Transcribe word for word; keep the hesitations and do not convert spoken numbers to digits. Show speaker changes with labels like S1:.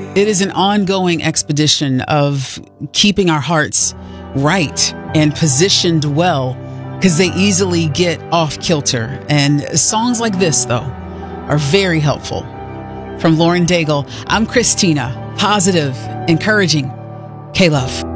S1: It is an ongoing expedition of keeping our hearts right and positioned well, because they easily get off kilter. And songs like this, though, are very helpful. From Lauren Daigle, I'm Christina, positive, encouraging, K-Love.